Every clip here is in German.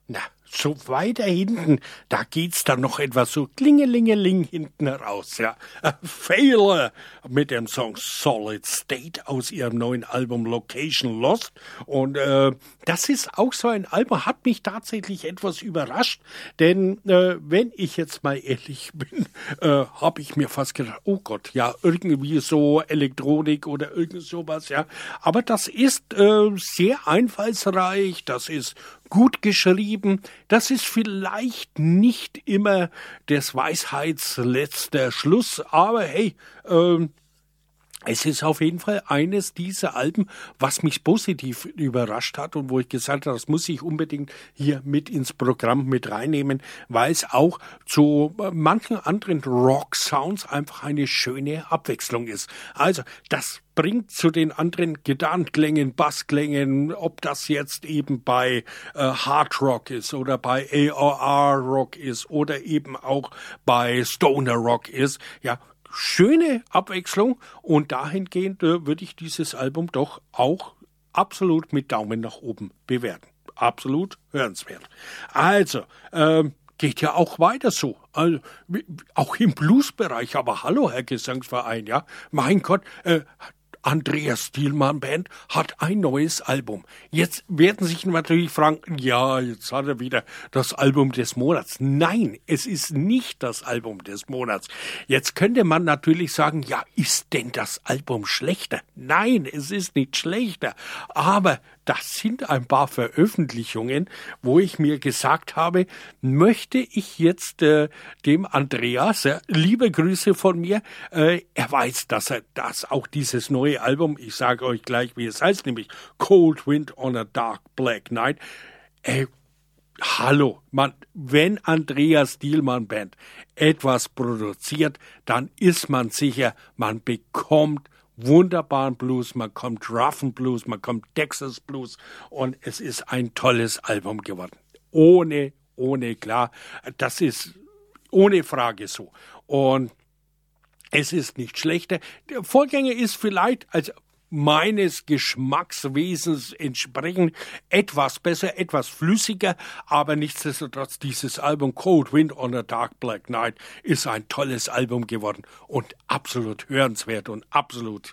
Na, so weiter hinten, da geht's dann noch etwas so klingelingeling hinten raus, ja. Failure mit dem Song Solid State aus ihrem neuen Album Location Lost. Und das ist auch so ein Album, hat mich tatsächlich etwas überrascht, denn wenn ich jetzt mal ehrlich bin, habe ich mir fast gedacht, oh Gott, ja, irgendwie so Elektronik oder irgend sowas, ja. Aber das ist sehr einfallsreich, das ist gut geschrieben. Das ist vielleicht nicht immer des Weisheits letzter Schluss, aber hey, es ist auf jeden Fall eines dieser Alben, was mich positiv überrascht hat und wo ich gesagt habe, das muss ich unbedingt hier mit ins Programm mit reinnehmen, weil es auch zu manchen anderen Rock-Sounds einfach eine schöne Abwechslung ist. Also, das bringt zu den anderen Gitarrenklängen, Bassklängen, ob das jetzt eben bei Hard Rock ist oder bei AOR Rock ist oder eben auch bei Stoner Rock ist, ja, schöne Abwechslung und dahingehend würde ich dieses Album doch auch absolut mit Daumen nach oben bewerten. Absolut hörenswert. Also, geht ja auch weiter so. Also, auch im Bluesbereich, aber hallo, Herr Gesangsverein, ja. Mein Gott, Andreas Thielmann Band hat ein neues Album. Jetzt werden sich natürlich fragen, ja, jetzt hat er wieder das Album des Monats. Nein, es ist nicht das Album des Monats. Jetzt könnte man natürlich sagen, ja, ist denn das Album schlechter? Nein, es ist nicht schlechter. Aber das sind ein paar Veröffentlichungen, wo ich mir gesagt habe, möchte ich jetzt dem Andreas, liebe Grüße von mir, er weiß, dass er auch dieses neue Album, ich sage euch gleich, wie es heißt, nämlich Cold Wind on a Dark Black Night. Hallo, wenn Andreas Thielmann Band etwas produziert, dann ist man sicher, man bekommt wunderbaren Blues, man kommt Rough Blues, man kommt Texas Blues und es ist ein tolles Album geworden. Ohne klar, das ist ohne Frage so. Und es ist nicht schlechter. Der Vorgänger ist vielleicht als meines Geschmackswesens entsprechend etwas besser, etwas flüssiger, aber nichtsdestotrotz dieses Album Cold Wind on a Dark Black Night ist ein tolles Album geworden und absolut hörenswert und absolut,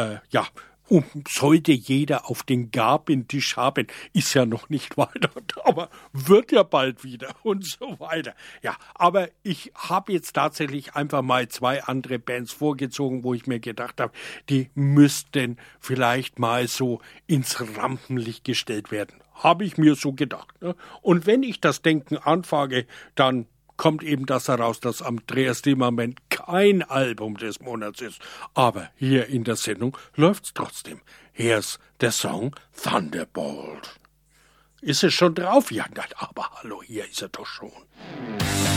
sollte jeder auf den Gabentisch haben, ist ja noch nicht weiter, aber wird ja bald wieder und so weiter. Ja, aber ich habe jetzt tatsächlich einfach mal 2 andere Bands vorgezogen, wo ich mir gedacht habe, die müssten vielleicht mal so ins Rampenlicht gestellt werden. Habe ich mir so gedacht. Ne? Und wenn ich das Denken anfange, dann kommt eben das heraus, dass Andreas Thielmann kein Album des Monats ist. Aber hier in der Sendung läuft's trotzdem. Hier ist der Song Thunderbolt. Ist es schon drauf? Ja, aber hallo, hier ist er doch schon.